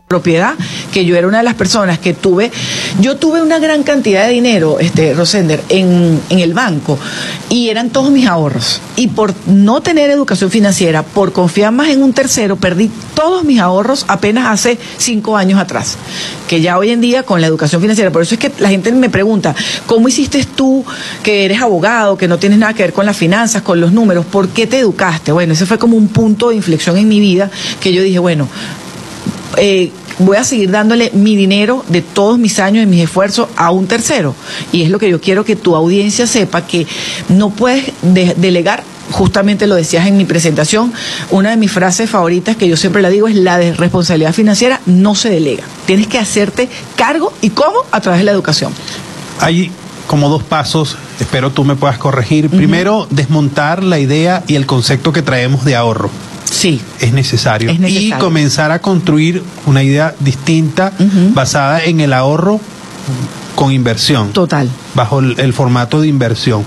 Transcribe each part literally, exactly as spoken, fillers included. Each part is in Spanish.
propiedad, que yo era una de las personas que tuve, yo tuve una gran cantidad de dinero, este Rosender, en, en el banco, y eran todos mis ahorros, y por no tener educación financiera, por confiar más en un tercero, perdí todos mis ahorros apenas hace cinco años atrás, que ya hoy en día con la educación financiera, por eso es que la gente me pregunta, ¿cómo hiciste tú, que eres abogado, que no tienes nada que ver con las finanzas, con los números, por qué te educaste? Bueno, ese fue como un punto de inflexión en mi vida, que yo dije, bueno, Eh, voy a seguir dándole mi dinero de todos mis años y mis esfuerzos a un tercero. Y es lo que yo quiero que tu audiencia sepa, que no puedes de- delegar, justamente lo decías en mi presentación, una de mis frases favoritas que yo siempre la digo es: la de responsabilidad financiera no se delega. Tienes que hacerte cargo. ¿Y cómo? A través de la educación. Hay como dos pasos, espero tú me puedas corregir. Uh-huh. Primero, desmontar la idea y el concepto que traemos de ahorro. Sí. Es necesario. Es necesario. Y comenzar a construir una idea distinta, uh-huh, basada en el ahorro con inversión. Total. Bajo el, el formato de inversión.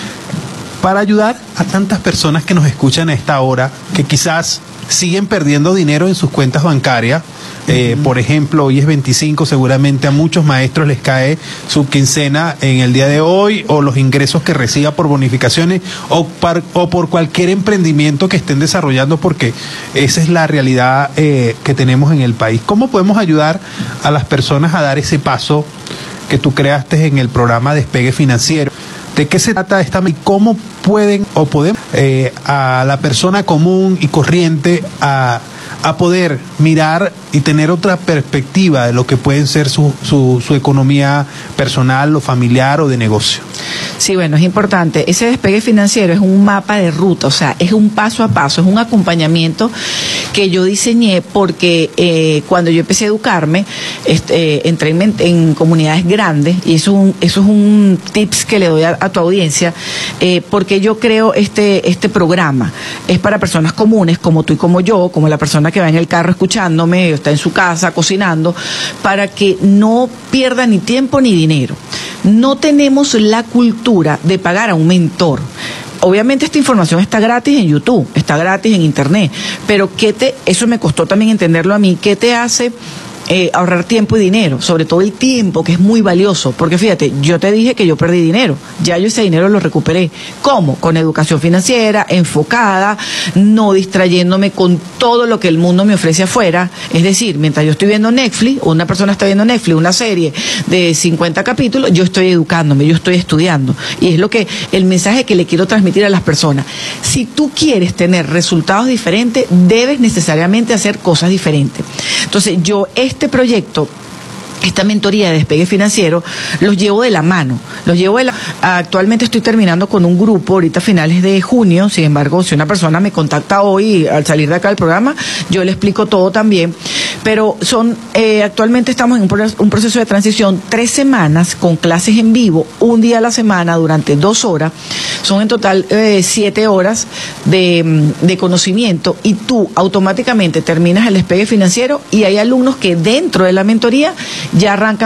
Para ayudar a tantas personas que nos escuchan a esta hora, que quizás siguen perdiendo dinero en sus cuentas bancarias. Eh, uh-huh. Por ejemplo, hoy es veinticinco, seguramente a muchos maestros les cae su quincena en el día de hoy, o los ingresos que reciba por bonificaciones, o, par, o por cualquier emprendimiento que estén desarrollando, porque esa es la realidad eh, que tenemos en el país. ¿Cómo podemos ayudar a las personas a dar ese paso que tú creaste en el programa Despegue Financiero? ¿De qué se trata esta y cómo pueden o podemos eh, a la persona común y corriente a, a poder mirar y tener otra perspectiva de lo que pueden ser su, su, su economía personal o familiar o de negocio? Sí, bueno, es importante. Ese despegue financiero es un mapa de ruta, o sea, es un paso a paso, es un acompañamiento que yo diseñé porque eh, cuando yo empecé a educarme, este, entré en, en comunidades grandes, y eso es un, eso es un tips que le doy a, a tu audiencia, eh, porque yo creo este, este programa es para personas comunes como tú y como yo, como la persona que va en el carro escuchándome, está en su casa cocinando, para que no pierda ni tiempo ni dinero. No tenemos la cultura de pagar a un mentor. Obviamente esta información está gratis en YouTube, está gratis en Internet, pero ¿qué te, eso me costó también entenderlo a mí, ¿qué te hace eh, ahorrar tiempo y dinero? Sobre todo el tiempo, que es muy valioso, porque fíjate, yo te dije que yo perdí dinero, ya yo ese dinero lo recuperé. ¿Cómo? Con educación financiera, enfocada, no distrayéndome con todo lo que el mundo me ofrece afuera. Es decir, mientras yo estoy viendo Netflix, o una persona está viendo Netflix, una serie de cincuenta capítulos, yo estoy educándome, yo estoy estudiando. Y es lo que, el mensaje que le quiero transmitir a las personas. Si tú quieres tener resultados diferentes, debes necesariamente hacer cosas diferentes. Entonces, yo este proyecto, esta mentoría de despegue financiero, los llevo de la mano, los llevo de la... Actualmente estoy terminando con un grupo, ahorita a finales de junio, sin embargo, si una persona me contacta hoy, al salir de acá del programa, yo le explico todo también, pero son, eh, actualmente estamos en un, un proceso de transición, tres semanas con clases en vivo, un día a la semana, durante dos horas, son en total eh, siete horas de, de conocimiento, y tú automáticamente terminas el despegue financiero, y hay alumnos que dentro de la mentoría ya arrancan